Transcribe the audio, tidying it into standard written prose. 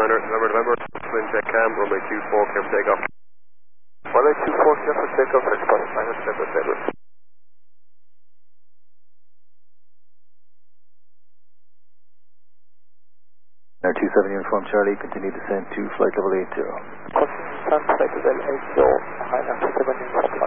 November, twin check cam, runway 24, clear for takeoff. Runway 24, clear for takeoff, next bus, minus 7. Air 27 Uniform Charlie, continue descent to flight level 80. Crossing sun, flight level 80, high 7 Uniform